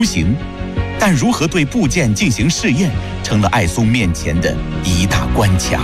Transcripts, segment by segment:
行，但如何对部件进行试验，成了艾松面前的一大关卡。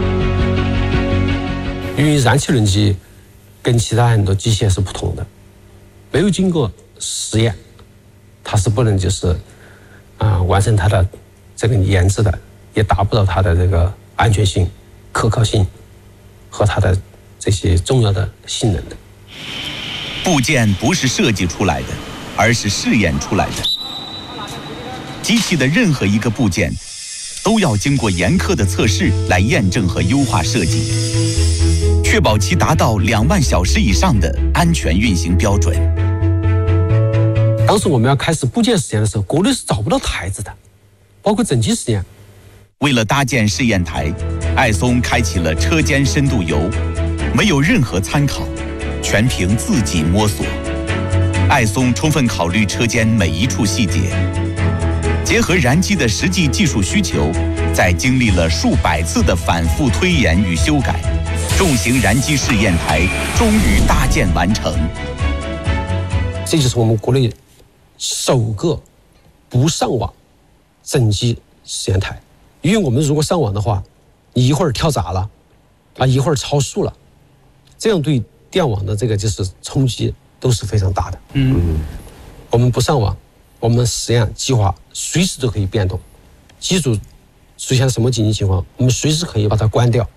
因为燃气轮机跟其他很多机械是不同的，没有经过实验，它是不能完成它的这个研制的，也达不到它的这个安全性、可靠性和它的这些重要的性能的。 部件不是设计出来的，而是试验出来的。机器的任何一个部件都要经过严苛的测试来验证和优化设计，确保其达到2万小时以上的安全运行标准。 当时我们要开始部件实验的时候，国内是找不到台子的，包括整机实验。 为了搭建试验台，艾松开启了车间深度游，没有任何参考，全凭自己摸索。艾松充分考虑车间每一处细节，结合燃机的实际技术需求，在经历了数百次的反复推演与修改，重型燃机试验台终于搭建完成。 这就是我们国内首个不上网整机实验台。因为我们如果上网的话，你一会儿跳闸了，一会儿超速了，这样对电网的这个冲击都是非常大的。我们不上网，我们实验计划随时都可以变动，机组出现什么紧急情况，我们随时可以把它关掉。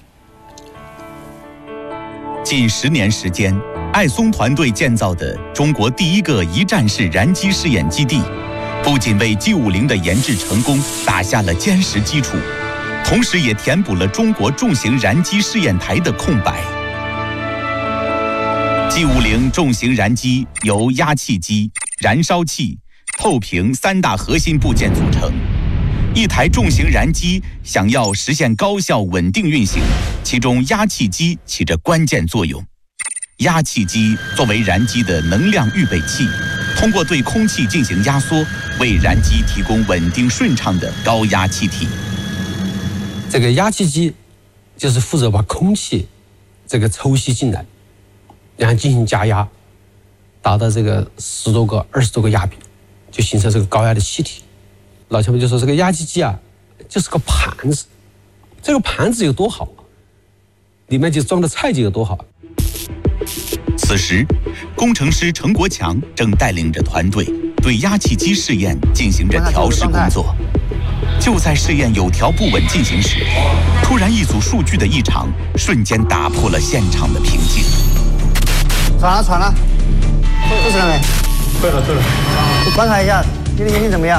近10年时间，艾松团队建造的中国第一个一站式燃机试验基地，不仅为 G50的研制成功打下了坚实基础，同时也填补了中国重型燃机试验台的空白。G50重型燃机由压气机、燃烧器、透屏3大核心部件组成。一台重型燃机想要实现高效稳定运行，其中压气机起着关键作用。压气机作为燃机的能量预备器，通过对空气进行压缩，为燃机提供稳定顺畅的高压气体。 这个压气机就是负责把空气抽吸进来，然后进行加压，达到10多个、20多个压比，就形成这个高压的气体。老前辈就说这个压气机就是个盘子，这个盘子有多好，里面就装的菜就有多好。 此时，工程师程国强正带领着团队对压气机试验进行着调试工作。就在试验有条不稳进行时，突然一组数据的异常瞬间打破了现场的平静。 喘了，退出了没？退了。观察一下你的眼睛怎么样？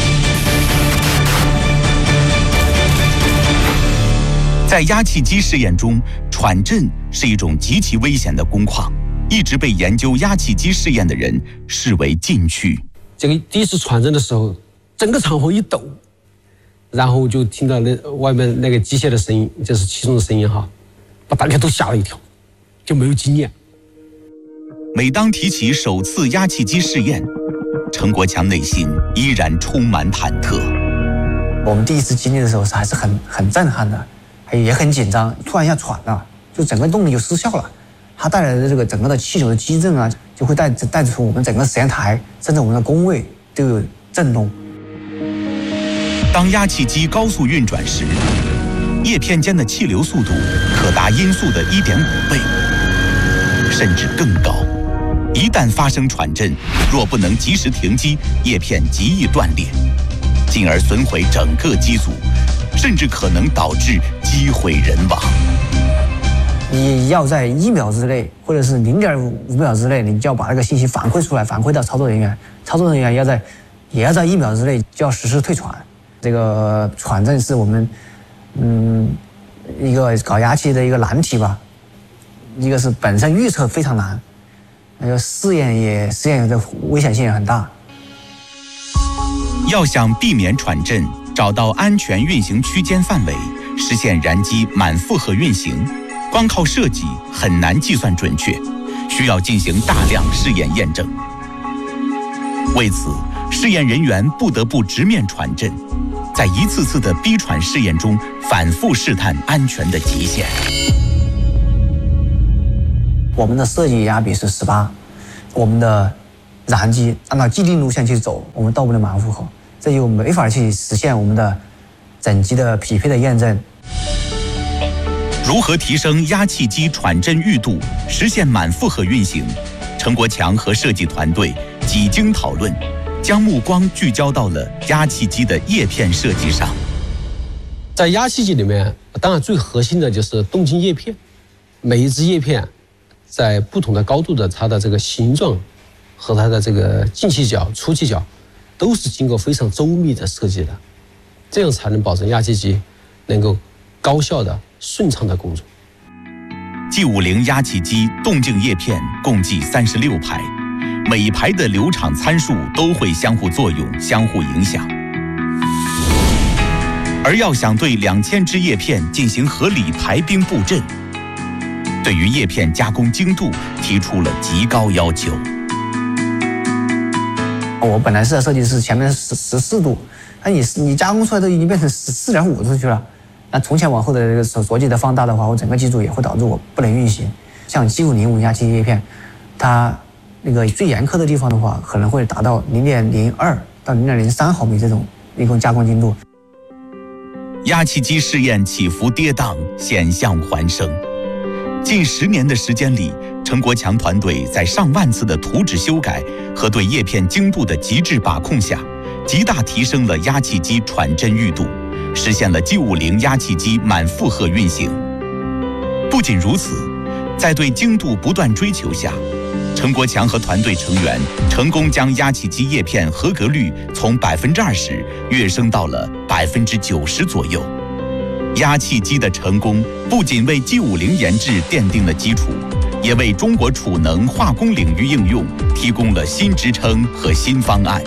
在压气机试验中，喘震是一种极其危险的工况，一直被研究压气机试验的人视为禁区。 这个第一次喘震的时候，整个厂房一抖，然后就听到外面那个机械的声音，就是其中的声音把大家都吓了一跳，就没有经验。 每当提起首次压气机试验，程国强内心依然充满忐忑。 我们第一次经历的时候还是很震撼的，也很紧张，突然一下喘了，就整个动力就失效了。它带来的这个整个的气流的激震就会带出我们整个实验台，甚至我们的工位都有震动。 当压气机高速运转时，叶片间的气流速度可达音速的1.5倍，甚至更高。一旦发生喘震，若不能及时停机，叶片极易断裂，进而损毁整个机组，甚至可能导致机毁人亡。 你要在1秒之内，或者是0.5秒之内，你就要把这个信息反馈出来，反馈到操作人员。操作人员也要在1秒之内就要实施退喘。这个喘震是我们一个搞压气的一个难题吧。一个是本身预测非常难，那个试验的危险性也很大。 要想避免喘震，找到安全运行区间范围，实现燃机满负荷运行，光靠设计很难计算准确，需要进行大量试验验证。为此，试验人员不得不直面喘震，在一次次的逼喘试验中反复试探安全的极限。 我们的设计压比是18，我们的燃机按照既定路线去走，我们到不了满负荷，这就没法去实现我们的整机的匹配的验证。 如何提升压气机喘振裕度，实现满负荷运行？陈国强和设计团队几经讨论，将目光聚焦到了压气机的叶片设计上。 在压气机里面，当然最核心的就是动静叶片，每一只叶片在不同的高度的它的这个形状和它的这个进气角、出气角都是经过非常周密的设计的，这样才能保证压气机能够高效的、顺畅的工作。 G50压气机动静叶片共计36排，每一排的流场参数都会相互作用、相互影响。而要想对2000只叶片进行合理排兵布阵，对于叶片加工精度提出了极高要求。 我本来设计是前面14度，那你加工出来都已经变成4.5度去了。那从前往后的这个逻辑的放大的话，我整个机组也会导致我不能运行。像G50我们压气机叶片，它那个最严苛的地方的话，可能会达到0.02到0.03毫米这种一共加工精度。 压气机试验起伏跌宕，险象环生。近10年的时间里，陈国强团队在上万次的图纸修改和对叶片精度的极致把控下，极大提升了压气机喘振裕度，实现了G50压气机满负荷运行。不仅如此，在对精度不断追求下，陈国强和团队成员成功将压气机叶片合格率从20%跃升到了90%左右。压气机的成功不仅为G50研制奠定了基础，也为中国储能化工领域应用提供了新支撑和新方案。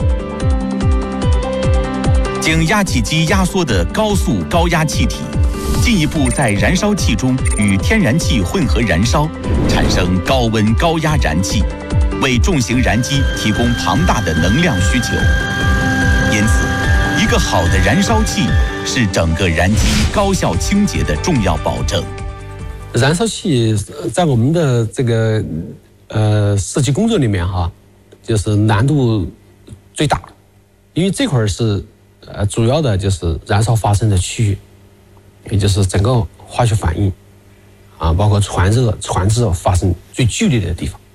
经压气机压缩的高速高压气体，进一步在燃烧器中与天然气混合燃烧，产生高温高压燃气，为重型燃机提供庞大的能量需求。因此，一个好的燃烧器是整个燃机高效清洁的重要保证。 燃烧器在我们的这个设计工作里面哈，就是难度最大，因为这块是主要的就是燃烧发生的区域，也就是整个化学反应啊，包括传热、传制发生最剧烈的地方。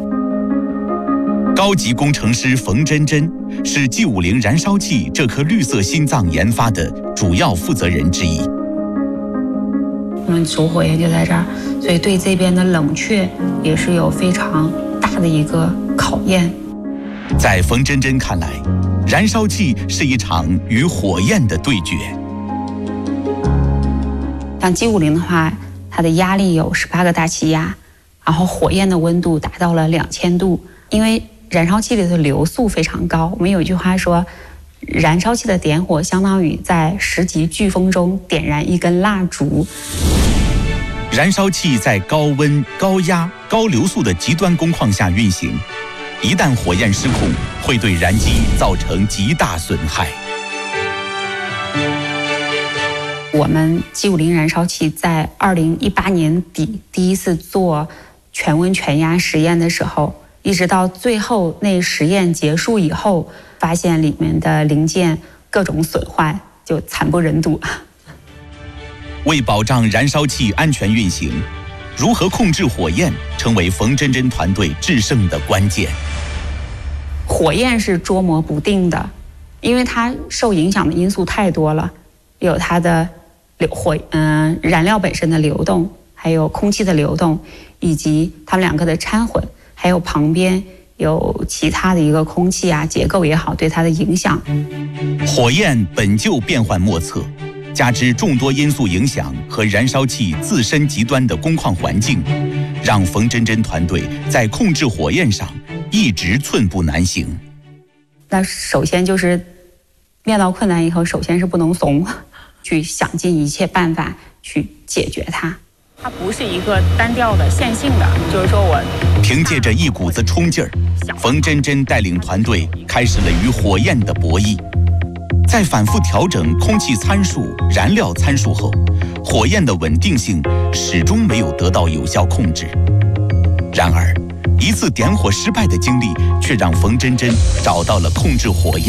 高级工程师冯真真是G50燃烧器这颗绿色心脏研发的主要负责人之一。 我们主火焰就在这儿，所以对这边的冷却也是有非常大的一个考验。 在冯真真看来，燃烧器是一场与火焰的对决。 像G50的话，它的压力有18个大气压，然后火焰的温度达到了2000度。因为燃烧器里的流速非常高，我们有一句话说，燃烧器的点火相当于在10级飓风中点燃一根蜡烛。 燃烧器在高温、高压、高流速的极端工况下运行，一旦火焰失控，会对燃机造成极大损害。 我们G50燃烧器在2018年底第一次做全温全压实验的时候，一直到最后那实验结束以后，发现里面的零件各种损坏，就惨不忍睹。 为保障燃烧器安全运行，如何控制火焰成为冯真真团队制胜的关键。 火焰是捉摸不定的，因为它受影响的因素太多了，有它的燃料本身的流动，还有空气的流动，以及它们两个的掺混，还有旁边有其他的一个空气啊结构也好对它的影响。 火焰本就变幻莫测，加之众多因素影响和燃烧器自身极端的工况环境，让冯真真团队在控制火焰上一直寸步难行。 那首先就是面到困难以后，首先是不能怂，去想尽一切办法去解决它。它不是一个单调的线性的，就是说我凭借着一股子冲劲儿，冯真真带领团队开始了与火焰的博弈。在反复调整空气参数、燃料参数后，火焰的稳定性始终没有得到有效控制。然而， 一次点火失败的经历，却让冯真真找到了控制火焰